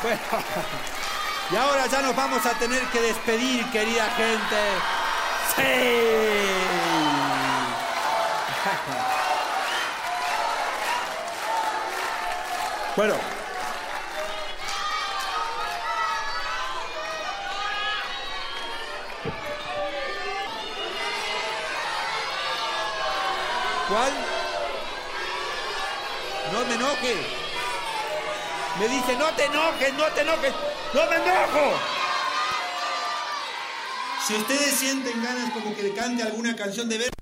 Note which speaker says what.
Speaker 1: Bueno, y ahora ya nos vamos a tener que despedir, querida gente. ¡Sí! Bueno. ¿Cuál? No me enojes. Me dice, no te enojes, no te enojes. ¡No me enojo! Si ustedes sienten ganas como que cante alguna canción de ver...